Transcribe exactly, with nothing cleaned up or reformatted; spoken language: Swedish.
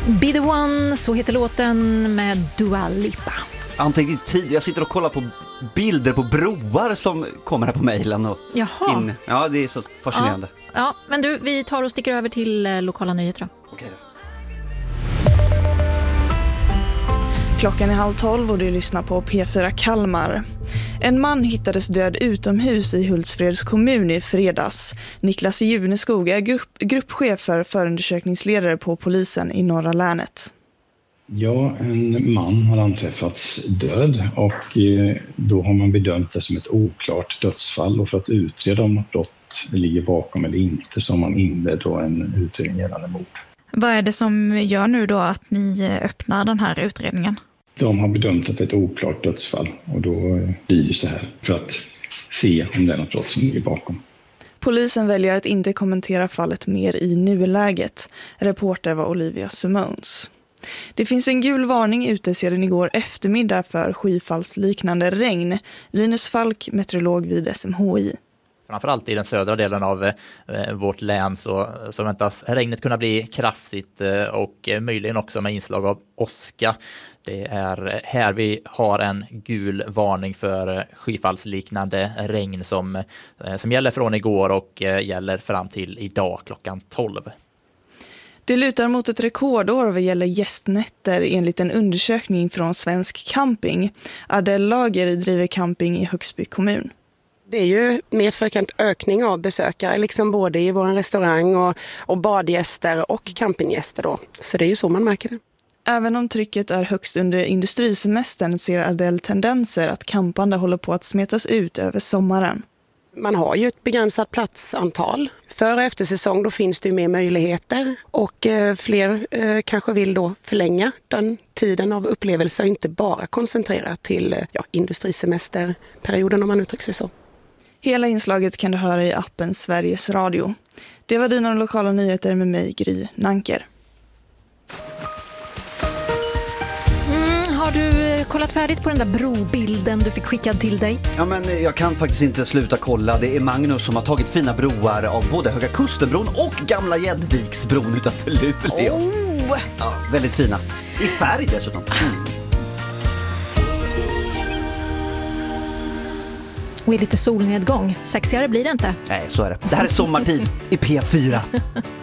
Be the one, så heter låten med Dua Lipa. Anteckning tid, jag sitter och kollar på bilder på broar som kommer här på mejlen och Jaha. in. Ja, det är så fascinerande. Ja, ja, men du, vi tar och sticker över till eh, lokala nyheter då. Okej då. Klockan är halv tolv och du lyssnar på P fyra Kalmar. En man hittades död utomhus i Hultsfreds kommun i fredags. Niklas Juneskog är grupp, gruppchef för förundersökningsledare på polisen i norra länet. Ja, en man har anträffats död och då har man bedömt det som ett oklart dödsfall. Och för att utreda om något brott ligger bakom eller inte så har man inlett en utredning gällande mord. Vad är det som gör nu då att ni öppnar den här utredningen? De har bedömt att det är ett oklart dödsfall och då blir det så här för att se om det är något brott som ligger bakom. Polisen väljer att inte kommentera fallet mer i nuläget. Reporter var Olivia Simons. Det finns en gul varning ute sedan igår eftermiddag för skyfallsliknande regn. Linus Falk, meteorolog vid S M H I. Framförallt i den södra delen av eh, vårt län så, så väntas regnet kunna bli kraftigt eh, och eh, möjligen också med inslag av åska. Det är här vi har en gul varning för skyfallsliknande regn som, eh, som gäller från igår och eh, gäller fram till idag klockan tolv. Det lutar mot ett rekordår vad gäller gästnätter enligt en undersökning från Svensk Camping. Adel Lager driver camping i Högsby kommun. Det är ju mer frekvent ökning av besökare, liksom både i vår restaurang och, och badgäster och campinggäster då. Så det är ju så man märker det. Även om trycket är högst under industrisemestern ser Adel tendenser att campande håller på att smetas ut över sommaren. Man har ju ett begränsat platsantal. För och efter säsong då finns det ju mer möjligheter och eh, fler eh, kanske vill då förlänga den tiden av upplevelser och inte bara koncentrera till eh, ja, industrisemesterperioden om man uttrycker sig så. Hela inslaget kan du höra i appen Sveriges Radio. Det var dina lokala nyheter med mig, Gry Nanker. Mm, har du kollat färdigt på den där brobilden du fick skickad till dig? Ja, men jag kan faktiskt inte sluta kolla. Det är Magnus som har tagit fina broar av både Höga Kustenbron och Gamla Gäddviksbron utanför Luleå. Oh. Ja, väldigt fina. I färg dessutom. Mm. Och i lite solnedgång. Sexigare blir det inte. Nej, så är det. Det här är sommartid i P fyra.